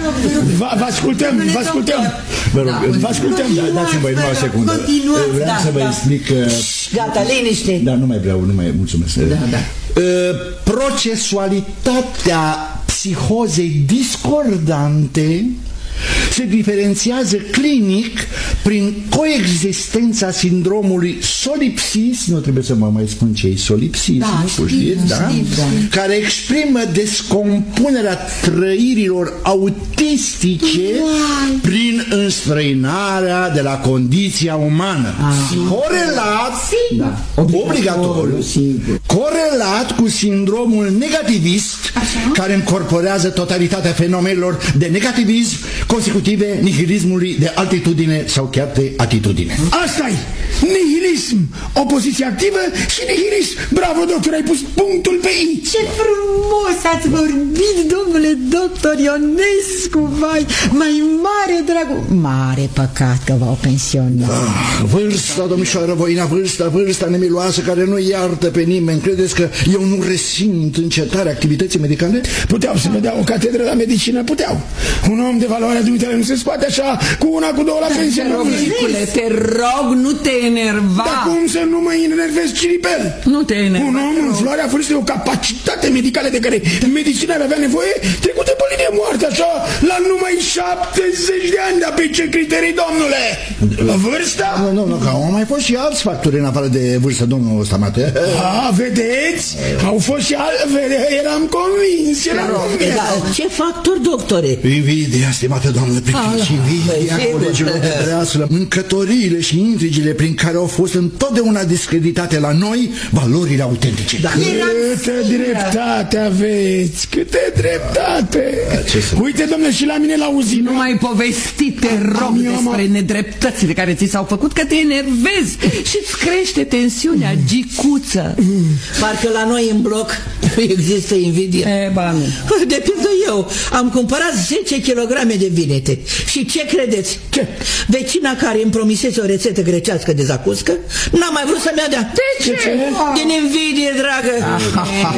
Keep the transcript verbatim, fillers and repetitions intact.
Vă ascultăm, vă ascultăm. Vă rog, vă ascultăm, dați-mi voi numai o secundă. Vreau să vă explic... Gata, liniște. Da, nu mai vreau, nu mai mulțumesc. Da, da. Procesualitatea psihozei discordante se diferențiază clinic prin coexistența sindromului solipsis, nu trebuie să mă mai spun ce e solipsis, da, nu știți, da? da? Care exprimă descompunerea trăirilor autistice Uai. prin înstrăinarea de la condiția umană. Ah. Corelat, da. obligatoriu, sigur. corelat cu sindromul negativist, Așa? care încorporează totalitatea fenomenelor de negativism consecutive nihilismului de altitudine sau chiar de atitudine. Asta-i! Nihilism! Opoziție activă și nihilism! Bravo, doctor, ai pus punctul pe I! Ce frumos ați vorbit, domnule doctor Ionescu, vai! Mai mare, dragul! Mare păcat că v-au pensionat. Ah, vârsta, domnișoară Voina, vârsta, vârsta nemiloasă care nu iartă pe nimeni. Credeți că eu nu resimt încetarea activității medicale? Puteau să-mi dea o catedră la medicină, puteau. Un om de valoare dumitale nu se scoate așa cu una, cu două la pensie. Te rog, nu te enerva. Dar cum să nu mă enervez, Ciripel? Nu te enerva. Un om în floarea vârstei, o capacitate medicală de care medicina avea nevoie, trecută pe linie moarte, așa, la numai șaptezeci de ani. Dar pe ce criterii, domnule? Vârsta? Nu, nu, nu, că au mai fost și alți factori în afară de vârstă, domnul Stamate. A, vedeți? Au fost și alți, eram convins, eram convins. Dar ce factor, doctore? Invidia, stimată doamnă, priviți, invidia colegilor de breaslă, încătoriile și intrigile prin care au fost întotdeauna discreditate la noi valorile autentice. Da. Câte dreptate aveți, câte dreptate. Uite, domnule, și la mine l-auzi. Nu mai povesti, te rog, despre nedreptățile care ți s-au făcut, că te enervezi și îți crește tensiunea, gicuță. Parcă la noi în bloc există invidie. E, ba nu. De pildă eu am cumpărat zece kilograme de vinete. Și ce credeți? Ce? Vecina care îmi promisese o rețetă grecească de zacuscă n-a mai vrut să-mi ia dea. De ce? Din invidie, dragă.